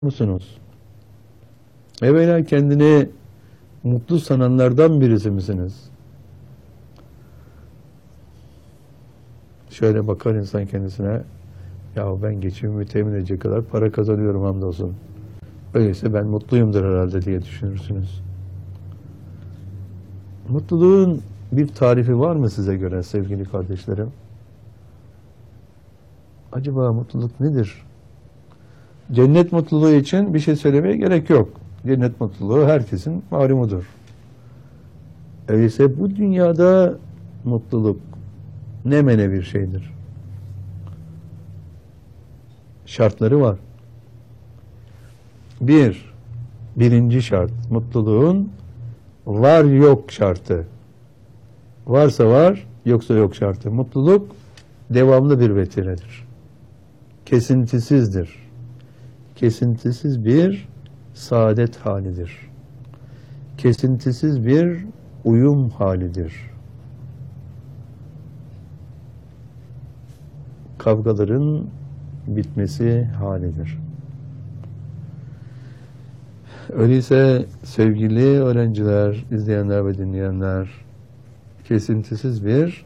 musunuz? Evvela kendini mutlu sananlardan birisi misiniz? Şöyle bakar insan kendisine, ya ben geçimimi temin edecek kadar para kazanıyorum hamdolsun. Öyleyse ben mutluyumdur herhalde diye düşünürsünüz. Mutluluğun bir tarifi var mı size göre sevgili kardeşlerim? Acaba mutluluk nedir? Cennet mutluluğu için bir şey söylemeye gerek yok. Cennet mutluluğu herkesin malumudur. Öyleyse bu dünyada mutluluk ne mene bir şeydir. Şartları var. Birinci şart, mutluluğun var yok şartı. Varsa var, yoksa yok şartı. Mutluluk devamlı bir vetiredir. Kesintisizdir. Kesintisiz bir saadet halidir. Kesintisiz bir uyum halidir. Kavgaların bitmesi halidir. Öyleyse sevgili öğrenciler, izleyenler ve dinleyenler, kesintisiz bir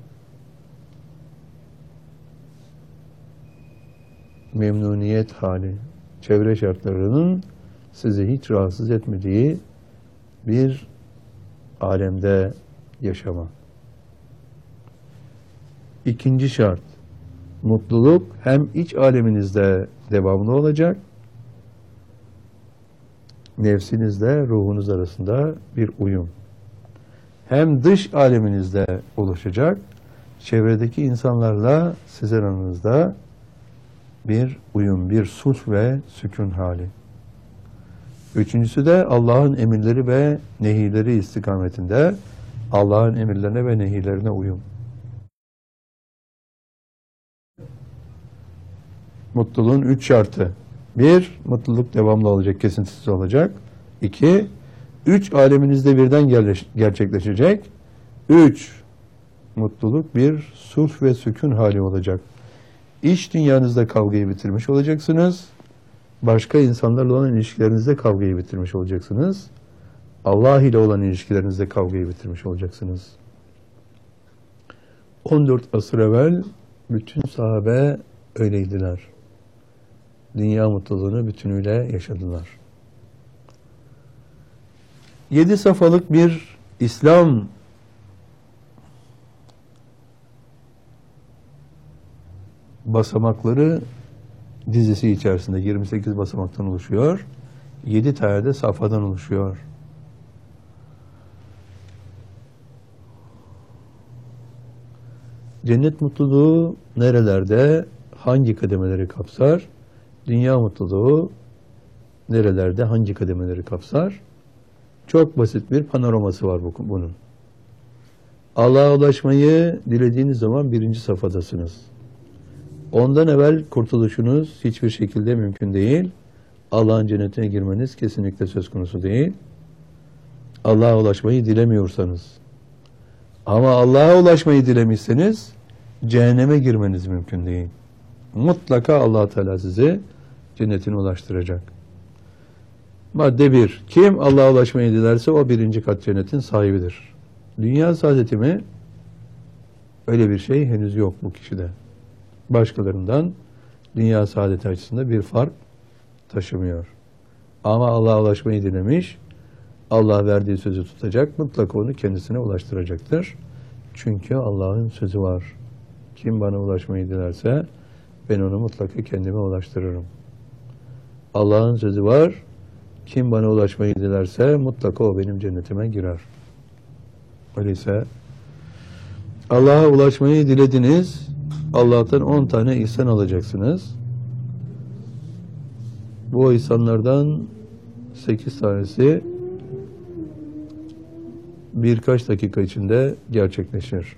memnuniyet hali, çevre şartlarının sizi hiç rahatsız etmediği bir alemde yaşama. İkinci şart, mutluluk hem iç aleminizde devamlı olacak, nefsinizle ruhunuz arasında bir uyum. Hem dış aleminizde oluşacak, çevredeki insanlarla sizin aranızda bir uyum, bir sulh ve sükun hali. Üçüncüsü de Allah'ın emirleri ve nehileri istikametinde Allah'ın emirlerine ve nehirlerine uyum. Mutluluğun 3 şartı. 1. Mutluluk devamlı olacak, kesintisiz olacak. 2. 3 aleminizde birden gerçekleşecek. 3. Mutluluk bir sulh ve sükun hali olacak. İç dünyanızda kavgayı bitirmiş olacaksınız. Başka insanlarla olan ilişkilerinizde kavgayı bitirmiş olacaksınız. Allah ile olan ilişkilerinizde kavgayı bitirmiş olacaksınız. 14 asır evvel bütün sahabe öyleydiler. Dünya mutluluğunu bütünüyle yaşadılar. 7 safhalık bir İslam basamakları dizisi içerisinde 28 basamaktan oluşuyor. 7 tane de safhadan oluşuyor. Cennet mutluluğu nerelerde, hangi kademeleri kapsar? Dünya mutluluğu nerelerde, hangi kademeleri kapsar? Çok basit bir panoraması var bunun. Allah'a ulaşmayı dilediğiniz zaman 1. safhadasınız. Ondan evvel kurtuluşunuz hiçbir şekilde mümkün değil. Allah'ın cennetine girmeniz kesinlikle söz konusu değil. Allah'a ulaşmayı dilemiyorsanız. Ama Allah'a ulaşmayı dilemişseniz cehenneme girmeniz mümkün değil. Mutlaka Allah Teala sizi cennetine ulaştıracak. Madde 1. Kim Allah'a ulaşmayı dilerse o 1. kat cennetin sahibidir. Dünya saadeti mi? Öyle bir şey henüz yok bu kişide. Başkalarından dünya saadeti açısından bir fark taşımıyor. Ama Allah'a ulaşmayı dilemiş, Allah verdiği sözü tutacak, mutlaka onu kendisine ulaştıracaktır. Çünkü Allah'ın sözü var. Kim bana ulaşmayı dilerse ben onu mutlaka kendime ulaştırırım. Allah'ın sözü var. Kim bana ulaşmayı dilerse mutlaka o benim cennetime girer. Öyleyse Allah'a ulaşmayı dilediniz. Allah'tan 10 tane ihsan alacaksınız. Bu ihsanlardan 8 tanesi birkaç dakika içinde gerçekleşir.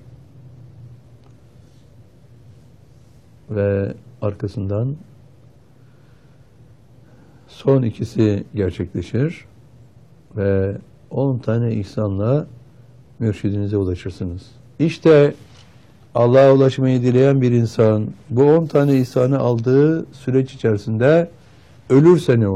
Ve arkasından son ikisi gerçekleşir ve 10 tane ihsanla mürşidinize ulaşırsınız. İşte Allah'a ulaşmayı dileyen bir insan bu 10 tane ihsanı aldığı süreç içerisinde Ölürse ne olur?